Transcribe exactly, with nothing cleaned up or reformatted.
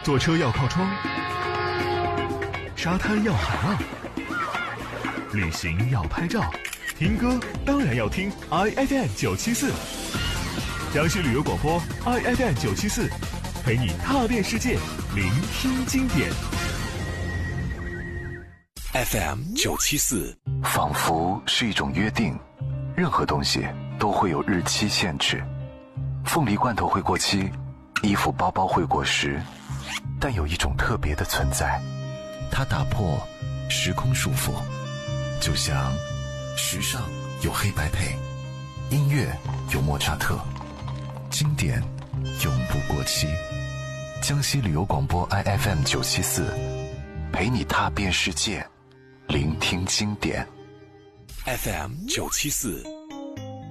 坐车要靠窗，沙滩要海浪，旅行要拍照，听歌当然要听 I F M 九七四，江西旅游广播 I F M 九七四，陪你踏遍世界，聆听经典。 F M 九七四， 仿佛是一种约定，任何东西都会有日期限制。凤梨罐头会过期，衣服包包会过时，但有一种特别的存在，它打破时空束缚，就像时尚有黑白配，音乐有莫扎特，经典永不过期。江西旅游广播 I F M 九七四，陪你踏遍世界，聆听经典。 F M 九七四。